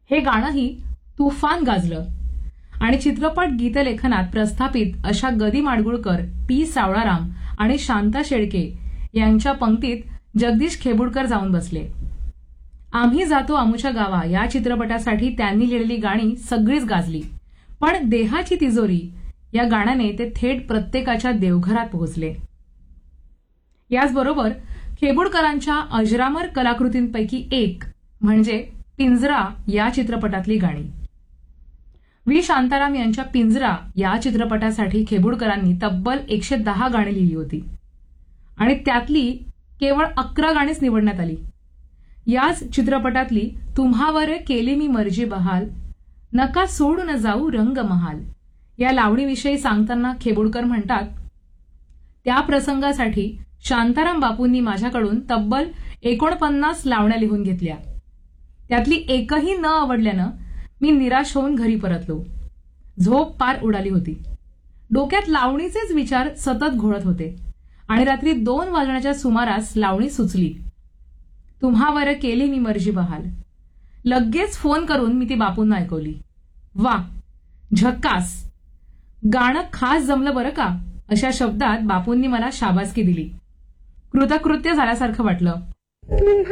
हे गाणंही तुफान गाजलं आणि चित्रपट गीतलेखनात प्रस्थापित अशा गदी माडगुळकर, पी सावळाराम आणि शांता शेळके यांच्या पंक्तीत जगदीश खेबुडकर जाऊन बसले. आम्ही जातो आमुच्या गावा या चित्रपटासाठी त्यांनी लिहिलेली गाणी सगळीच गाजली. पण देहाची तिजोरी या गाण्याने ते थेट प्रत्येकाच्या देवघरात पोहोचले. याचबरोबर खेबुडकरांच्या अजरामर कलाकृतींपैकी एक म्हणजे पिंजरा या चित्रपटातली गाणी. व्ही शांताराम यांच्या पिंजरा या चित्रपटासाठी खेबुडकरांनी तब्बल 110 गाणी लिहिली होती आणि त्यातली केवळ 11 गाणीच निवडण्यात आली. याच चित्रपटातली तुम्हावर केली मी मर्जी बहाल, नका सोडून जाऊ रंग महाल या लावणीविषयी सांगताना खेबुडकर म्हणतात, त्या प्रसंगासाठी शांताराम बापूंनी माझ्याकडून तब्बल 49 लावण्या लिहून घेतल्या. त्यातली एकही न आवडल्यानं मी निराश होऊन घरी परतलो. झोप पार उडाली होती. डोक्यात लावणीचेच विचार सतत घोळत होते आणि रात्री 2 वाजण्याच्या सुमारास लावणी सुचली. तुम्हावर केली मी मर्जी बहाल. लगेच फोन करून मी ती बापूंना ऐकवली. वा, झक्कास, गाणं खास जमलं बरं का, अशा शब्दात बापूंनी मला शाबासकी दिली. कृतकृत्य झाल्यासारखं वाटलं.